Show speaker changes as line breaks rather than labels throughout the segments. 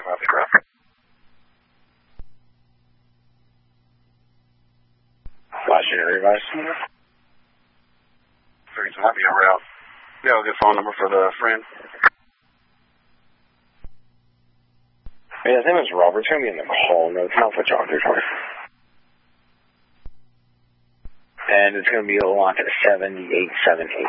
about the route. Last unit revised. 30 might be en route. Yeah, I'll get phone number for the friend. Yeah, his name is Robert. It's going to be in the call notes, not for John 320. And it's going to be a launch at 7878.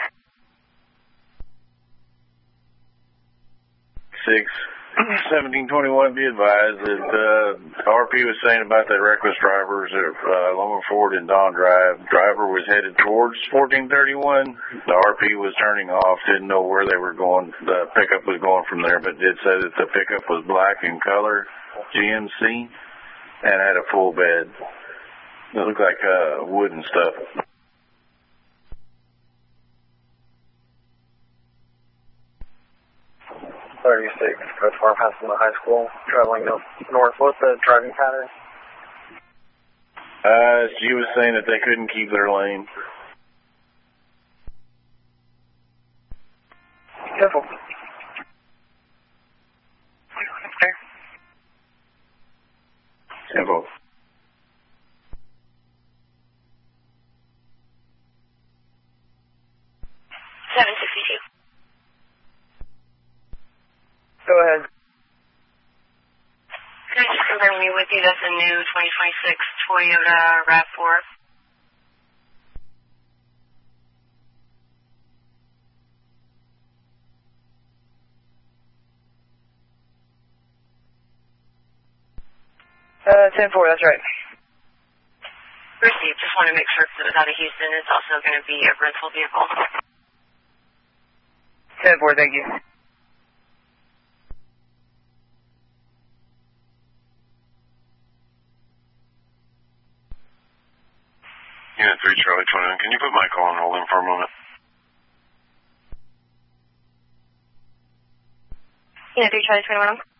1721, be advised that RP was saying about that reckless drivers at Loma Ford and Don Drive. Driver was headed towards 1431. The RP was turning off, didn't know where they were going. The pickup was going from there, but did say that the pickup was black in color, GMC, and had a full bed. It looked like wood and stuff.
36, Coach Farmhouse from the high school, traveling north. What's the driving pattern?
She was saying that they couldn't keep their lane.
Careful.
Simple.
Go ahead.
Can I just confirm you with you? That's a new 2026 Toyota RAV4.
Ten four. That's right.
Received. Just want to make sure because it was out of Houston. It's also going to be a rental vehicle.
10-4, thank you.
Unit 3, Charlie 21. Can you put Michael on hold in for a moment?
Unit 3, Charlie 21.